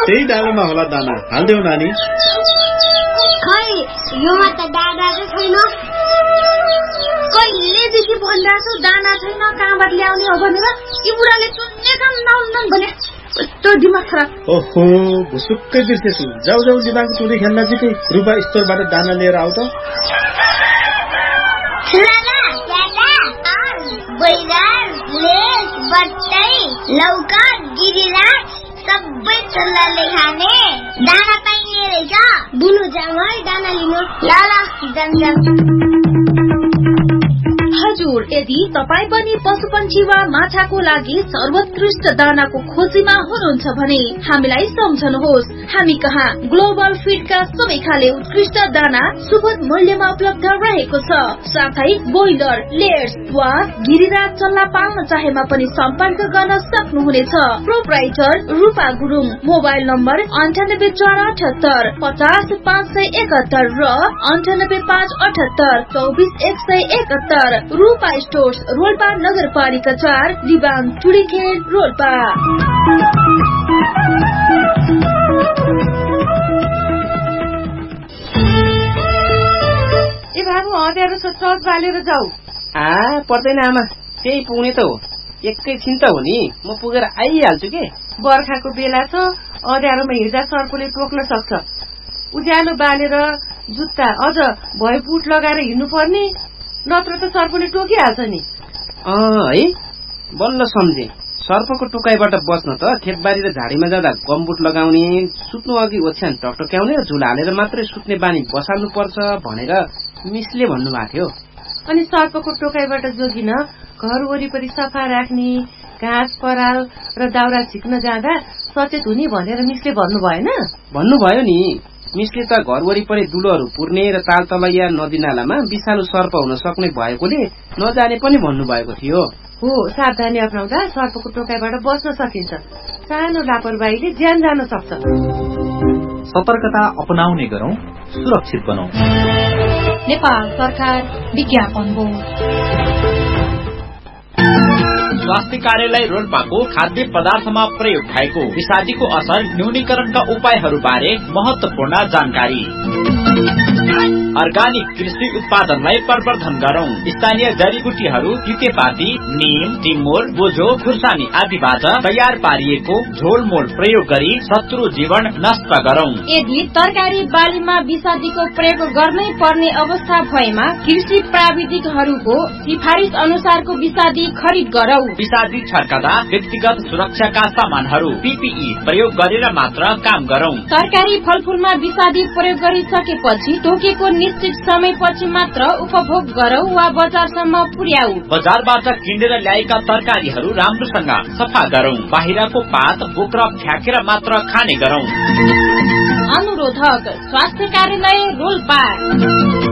त्यही डालामा होला दाना, हाल्देऊ नानी। खै योमा त दाना चाहिँ छैन। कहिलेदेखि भनिरहेको छु दाना छैन, कहाँबाट ल्याउने हो भनेर। यी बुढाले चुन्ने काम नहुन्न भने कस्तो दिमाग खराब। ओहो, भुसुक्कै बिर्सेछु। जाऊ जाऊ दिमाग चुरी खेल्न जिते रुपा स्टोरबाट दाना लिएर आऊ त। लौका गिरिराज सबै चल्लाले खाने दाना पाइने रहेछ। बुनु जाउँ है दाना लिनु। ल हजुर, यदि तपाईँ पनि पशुपन्छी वा माछाको लागि सर्वोत्कृष्ट दानाको खोजीमा हुनुहुन्छ भने हामीलाई सम्झनुहोस्। हामी कहाँ ग्लोबल फिडका सबै खाले उत्कृष्ट दाना सुपथ मूल्यमा उपलब्ध रहेको छ। साथै ब्रोइलर, लेयर्स वा गिरिराज चल्ला पाल्न चाहेमा पनि सम्पर्क गर्न सक्नुहुनेछ। प्रोप्राइटर रूपा गुरुङ। मोबाइल नम्बर 9848 50 571 र 9858 24 171। रूपा स्टोर्स, रोल्पा नगरपालिका 4, दिवाङ टुडीखेल, रोल्पा। ए बाबु, अँध्यारो छ, चर्च बालेर जाऊ। पर्दैन आमा, त्यही पुग्ने त हो। एकैछिन त हो नि, म पुगेर आइहाल्छु के। बर्खाको बेला छ, अँध्यारोमा हिँड्दा सर्पले टोक्न सक्छ। उज्यालो बालेर जुत्ता अझ भए बुट लगाएर हिँड्नु पर्ने, नत्र त सर्पले टोकिहाल्छ नि। है, बल्ल सम्झे। सर्पको टोकाइबाट बच्न त खेतबारी र झाडीमा जाँदा गमबुट लगाउने, सुत्नु अघि ओछ्यान टकटक्याउने र झुल हालेर मात्रै सुत्ने बानी बसाल्नु पर्छ भनेर मिसले भन्नुभएको थियो। अनि सर्पको टोकाइबाट जोगिन घर वरिपरि सफा राख्ने, घाँस पराल र दाउरा झिक्न जाँदा सचेत हुने भनेर मिसले भन्नु भएन? भन्नुभयो नि। मिसले त घर वरिपरि दुलोहरू पुर्ने र तालतलैया नदी नालामा विषालु सर्प हुन सक्ने भएकोले नजाने पनि भन्नुभएको थियो। हो, सावधानी अपनाउँदा सर्पको टोकाइबाट बच्न सकिन्छ। सानो लापरवाहीले ज्यान जान सक्छ। सतर्कता अपनाउने गरौं, सुरक्षित बनौं। नेपाल सरकार विज्ञापन बोर्ड। स्वास्थ्य कार्यालय रोल्पाको खाद्य पदार्थमा प्रयोग भएको विषादीको असर न्यूनीकरणका उपायहरू बारे महत्वपूर्ण जानकारी। अर्गानिक कृषि उत्पादनलाई प्रवर्धन गरौं। स्थानीय जडीबुटीहरू तितेपाती, नीम, टिमुर, बोझो, खुर्सानी आदिबाट तयार पारिएको झोलमोल प्रयोग गरी शत्रु जीवन नष्ट गरौं। यदि तरकारी बालीमा विषादीको प्रयोग गर्नै पर्ने अवस्था भएमा कृषि प्राविधिकहरूको सिफारिस अनुसारको विषादी खरिद गरौं। विषादी छर्कदा व्यक्तिगत सुरक्षाका सामानहरू PPE प्रयोग गरेर मात्र काम गरौं। तरकारी फलफूलमा विषादी प्रयोग गरिसकेपछि तोकेको निश्चित समयपछि मात्र उपभोग गरौं वा बजारसम्म पुर्याऊ। बजारबाट किनेर ल्याएका तरकारीहरू राम्रोसँग सफा गरौं। बाहिरको पात बोक्रा फ्याँकेर मात्र खाने गरौं। अनुरोधक स्वास्थ्य कार्यालय रोल्पा।